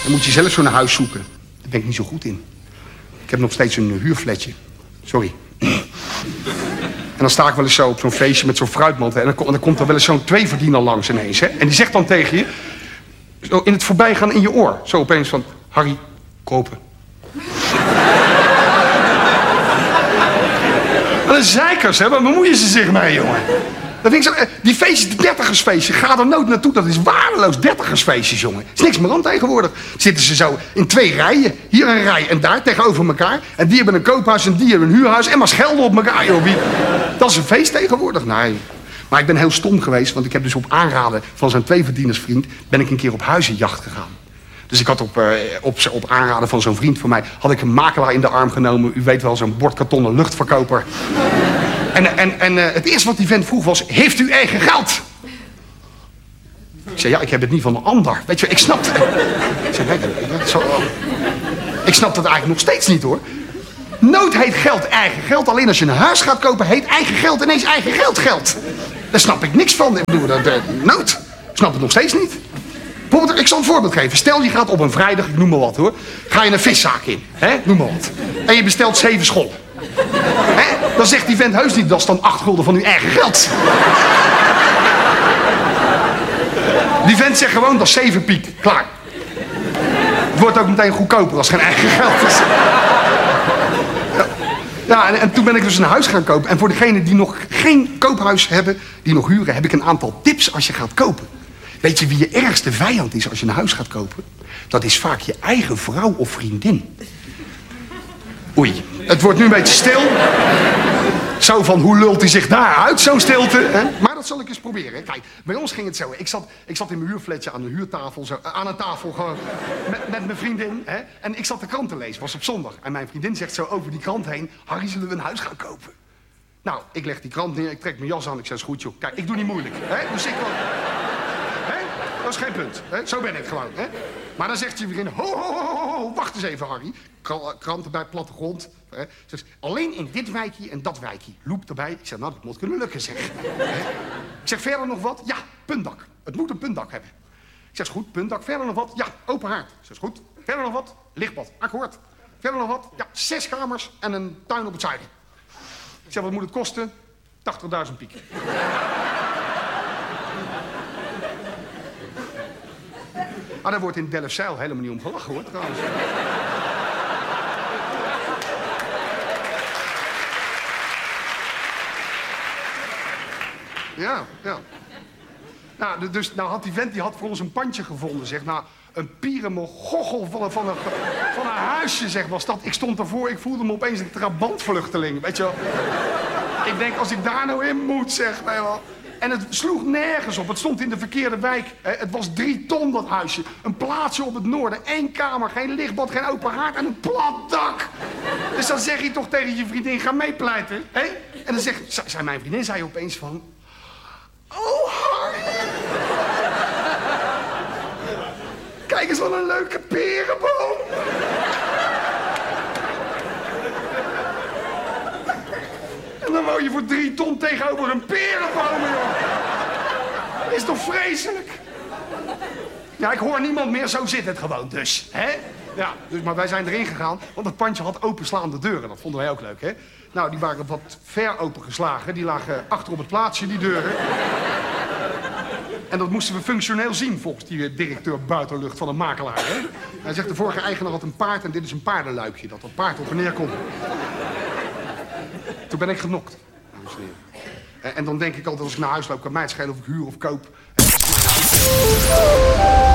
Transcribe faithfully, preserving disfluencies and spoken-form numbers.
Dan moet je zelf zo'n huis zoeken. Daar ben ik niet zo goed in. Ik heb nog steeds een huurflatje. Sorry. En dan sta ik wel eens zo op zo'n feestje met zo'n fruitmand. Hè, en dan, dan komt er wel eens zo'n tweeverdiener langs ineens. Hè, en die zegt dan tegen je, zo in het voorbijgaan in je oor. Zo opeens van, Harry, kopen. Wat een zeikers, hè? Waar bemoeien ze zich mee, jongen? Dat vind ik zo, die feestjes, die dertigersfeestje, ga er nooit naartoe. Dat is waardeloos, dertigersfeestjes, jongen. Er is niks meer aan tegenwoordig. Zitten ze zo in twee rijen, hier een rij en daar tegenover elkaar. En die hebben een koophuis en die hebben een huurhuis. En maar schelden op elkaar, joh. Wie... Dat is een feest tegenwoordig. Nee. Maar ik ben heel stom geweest, want ik heb dus op aanraden van zijn tweeverdienersvriend... ben ik een keer op huizenjacht gegaan. Dus ik had op, uh, op, op aanraden van zo'n vriend van mij... had ik een makelaar in de arm genomen. U weet wel, zo'n bordkartonnen luchtverkoper. En, en, en uh, het eerste wat die vent vroeg was... heeft u eigen geld? Ik zei, ja, ik heb het niet van een ander. Weet je, ik snap het. Ik zei, nee, dat zo, uh, ik snap dat eigenlijk nog steeds niet, hoor. Nooit heet geld eigen geld. Alleen als je een huis gaat kopen, heet eigen geld ineens eigen geld geld. Daar snap ik niks van. Ik bedoel, dat, uh, nooit. Ik snap het nog steeds niet. Bijvoorbeeld, ik zal een voorbeeld geven. Stel, je gaat op een vrijdag, ik noem maar wat, hoor. Ga je een viszaak in, hè? Noem maar wat. En je bestelt zeven school. Hè? Dan zegt die vent heus niet, dat is dan acht gulden van uw eigen geld. Die vent zegt gewoon, dat is zeven piek. Klaar. Het wordt ook meteen goedkoper als geen eigen geld is. Ja, ja en, en toen ben ik dus een huis gaan kopen. En voor degenen die nog geen koophuis hebben, die nog huren, heb ik een aantal tips als je gaat kopen. Weet je wie je ergste vijand is als je een huis gaat kopen? Dat is vaak je eigen vrouw of vriendin. Oei, het wordt nu een beetje stil. Zo van, hoe lult hij zich daar uit, zo'n stilte? Hè? Maar dat zal ik eens proberen. Kijk, bij ons ging het zo. Ik zat, ik zat in mijn huurflatje aan de huurtafel, zo, aan een tafel gewoon, met, met mijn vriendin. Hè? En ik zat de krant te lezen, was op zondag. En mijn vriendin zegt zo over die krant heen, Harry, zullen we een huis gaan kopen? Nou, ik leg die krant neer, ik trek mijn jas aan, ik zeg, is goed joh. Kijk, ik doe niet moeilijk. Hè? Dus ik... Dat is geen punt. Hè? Zo ben ik gewoon. Hè? Maar dan zegt je weer in... Ho, ho, ho, ho, wacht eens even, Harry. Kranten bij plattegrond. Hè? Dus alleen in dit wijkje en dat wijkje. Loep erbij. Ik zeg, nou, dat moet kunnen lukken, zeg. Hè? Ik zeg, verder nog wat? Ja, puntdak. Het moet een puntdak hebben. Ik zeg, goed, puntdak. Verder nog wat? Ja, open haard. Ik zeg, goed. Verder nog wat? Lichtbad. Akkoord. Verder nog wat? Ja, zes kamers en een tuin op het zuiden. Ik zeg, wat moet het kosten? tachtigduizend piek. Maar daar wordt in Delfzijl helemaal niet om gelachen, hoor, trouwens. Ja, ja. Nou, dus nou had die vent die had voor ons een pandje gevonden, zeg. Nou, een pierenmogochel van een, van, een, van een huisje, zeg, was dat. Ik stond ervoor, ik voelde me opeens een trabantvluchteling, weet je wel. Ik denk, als ik daar nou in moet, zeg, weet je wel. En het sloeg nergens op. Het stond in de verkeerde wijk. Het was drie ton, dat huisje. Een plaatsje op het noorden. Eén kamer, geen lichtbad, geen open haard en een plat dak. Dus dan zeg je toch tegen je vriendin, ga meepleiten. Hè? En dan zegt, zei mijn vriendin, zei opeens van... Oh, Harry. Kijk eens wat een leuke perenboom. En dan woon je voor drie ton tegenover een perenboom, joh. Dat is toch vreselijk? Ja, ik hoor niemand meer, zo zit het gewoon dus, hè? Ja, dus, maar wij zijn erin gegaan, want het pandje had openslaande deuren. Dat vonden wij ook leuk, hè? Nou, die waren wat ver opengeslagen. Die lagen achter op het plaatsje, die deuren. En dat moesten we functioneel zien, volgens die directeur buitenlucht van een makelaar, hè? Hij zegt, de vorige eigenaar had een paard en dit is een paardenluikje, dat dat paard op en neer kon. Toen ben ik genokt. En dan denk ik altijd, als ik naar huis loop, kan mij het schelen of ik huur of koop. Het is mijn huis.